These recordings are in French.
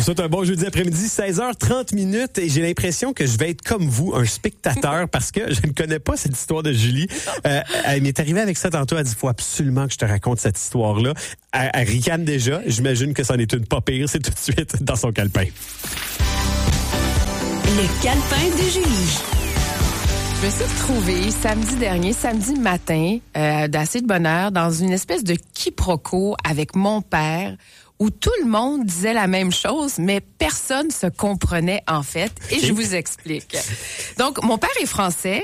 C'est un bon jeudi après-midi, 16h30 et j'ai l'impression que je vais être comme vous, un spectateur, parce que je ne connais pas cette histoire de Julie. Elle m'est arrivée avec ça tantôt, elle dit, faut absolument que je te raconte cette histoire-là. Elle ricane déjà, j'imagine que c'en est une pas pire, c'est tout de suite dans son calepin. Le calepin de Julie. Je me suis retrouvée samedi matin, d'assez de bonne heure, dans une espèce de quiproquo avec mon père, où tout le monde disait la même chose, mais personne se comprenait en fait. Et je vous explique. Donc, mon père est français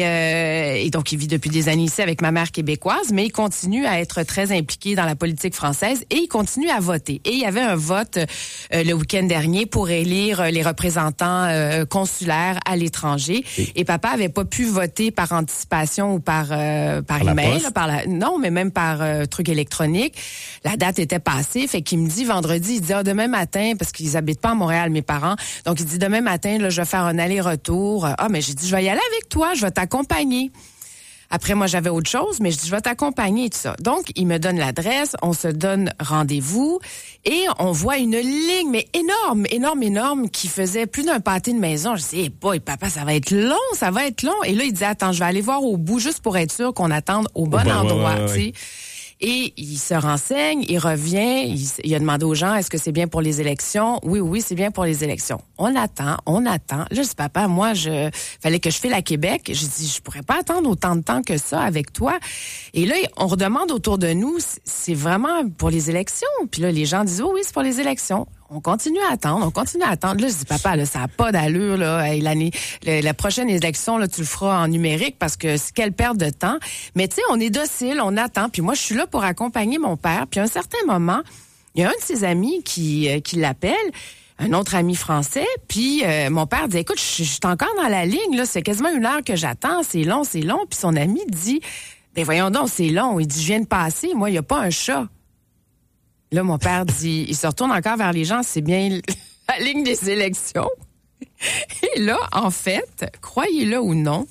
et donc il vit depuis des années ici avec ma mère québécoise, mais il continue à être très impliqué dans la politique française et il continue à voter. Et il y avait un vote le week-end dernier pour élire les représentants consulaires à l'étranger. Et papa avait pas pu voter par anticipation ou par email, non, mais même par truc électronique. La date était passée, fait qu'il me dit vendredi, il dit demain matin, parce qu'ils habitent pas à Montréal, mes parents, donc il dit demain matin, là, je vais faire un aller-retour. Mais j'ai dit, je vais y aller avec toi, je vais t'accompagner. Après, moi, j'avais autre chose, mais je dis, je vais t'accompagner et tout ça. Donc, il me donne l'adresse, on se donne rendez-vous et on voit une ligne, mais énorme, qui faisait plus d'un pâté de maison. Je dis, hey boy, papa, ça va être long. Et là, il dit, attends, je vais aller voir au bout juste pour être sûr qu'on attende au bon endroit, tu sais. Et il se renseigne, il revient, il a demandé aux gens, est-ce que c'est bien pour les élections? Oui, c'est bien pour les élections. On attend. Là, je dis, papa, moi, fallait que je file à Québec. Je dis, je pourrais pas attendre autant de temps que ça avec toi. Et là, on redemande autour de nous, c'est vraiment pour les élections? Puis là, les gens disent, oui, c'est pour les élections. On continue à attendre. Là, je dis, papa, là, ça n'a pas d'allure, là. La prochaine élection, là, tu le feras en numérique parce que c'est quelle perte de temps. Mais tu sais, on est docile, on attend. Puis moi, je suis là pour accompagner mon père. Puis à un certain moment, il y a un de ses amis qui l'appelle, un autre ami français. Puis mon père dit, écoute, je suis encore dans la ligne, là. C'est quasiment 1 heure que j'attends. C'est long. Puis son ami dit, ben voyons donc, c'est long. Il dit, je viens de passer. Moi, il n'y a pas un chat. Là, mon père dit, il se retourne encore vers les gens, c'est bien la ligne des élections. Et là, en fait, croyez-le ou non,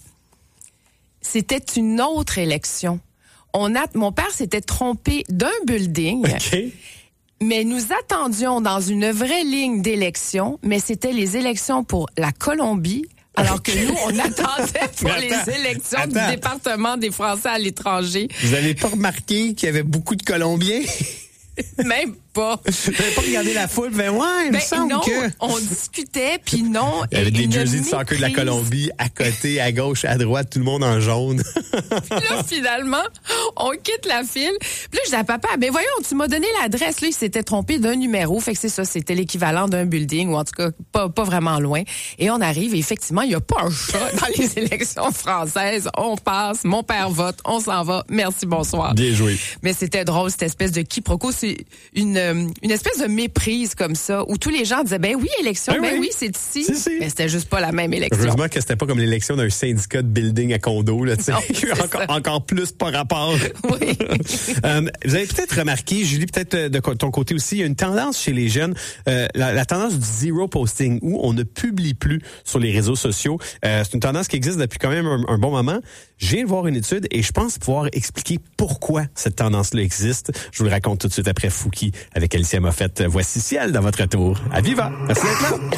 c'était une autre élection. Mon père s'était trompé d'un building. Okay. Mais nous attendions dans une vraie ligne d'élection, mais c'était les élections pour la Colombie. Alors que nous, on attendait pour les élections du département des Français à l'étranger. Vous n'avez pas remarqué qu'il y avait beaucoup de Colombiens? Même pas. Vous n'avez pas regardé la foule? Ben ouais, il me semble non, que... on discutait, puis non. Il y avait des jerseys de soccer de la Colombie à côté, à gauche, à droite, tout le monde en jaune. Puis là, finalement, on quitte la file. Puis là, je dis à papa, ben voyons, tu m'as donné l'adresse. Là, il s'était trompé d'un numéro. Fait que c'est ça, c'était l'équivalent d'un building, ou en tout cas, pas vraiment loin. Et on arrive, et effectivement, il n'y a pas un chat dans les élections françaises. On passe, mon père vote, on s'en va. Merci, bonsoir. Bien joué. Mais c'était drôle, cette espèce de quiproquo. C'est une espèce de méprise comme ça, où tous les gens disaient, ben oui, élection, oui, c'est ici. Si. Mais c'était juste pas la même élection. Heureusement que c'était pas comme l'élection d'un syndicat de building à condo, là, tu sais. encore plus par rapport. Oui. Vous avez peut-être remarqué, Julie, peut-être de ton côté aussi, il y a une tendance chez les jeunes, la tendance du zero posting, où on ne publie plus sur les réseaux sociaux. C'est une tendance qui existe depuis quand même un bon moment. Je viens de voir une étude et je pense pouvoir expliquer pourquoi cette tendance-là existe. Je vous le raconte tout de suite après Fouki avec Alicia Moffett. Voici Ciel dans votre tour. À Viva! Merci d'être là!